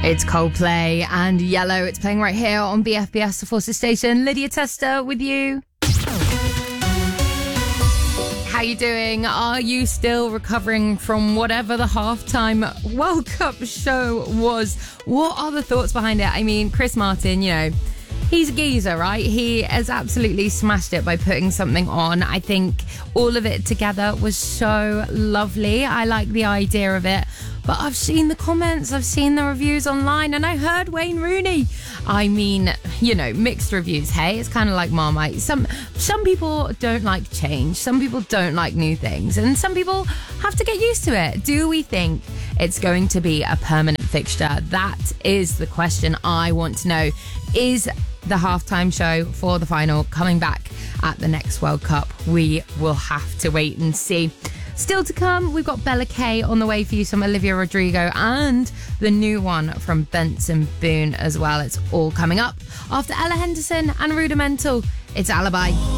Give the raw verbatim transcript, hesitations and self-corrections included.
It's Coldplay and Yellow. It's playing right here on B F B S, the Forces Station. Lydia Tester with you. How you doing? Are you still recovering from whatever the halftime World Cup show was? What are the thoughts behind it? I mean, Chris Martin, you know, he's a geezer, right? He has absolutely smashed it by putting something on. I think all of it together was so lovely. I like the idea of it. But I've seen the comments, I've seen the reviews online, and I heard Wayne Rooney. I mean, you know, mixed reviews, hey? It's kind of like Marmite. Some some people don't like change. Some people don't like new things. And some people have to get used to it. Do we think it's going to be a permanent fixture? That is the question I want to know. Is the halftime show for the final coming back at the next World Cup? We will have to wait and see. Still to come, we've got Bella Kay on the way for you, some Olivia Rodrigo, and the new one from Benson Boone as well. It's all coming up after Ella Henderson and Rudimental. It's Alibi.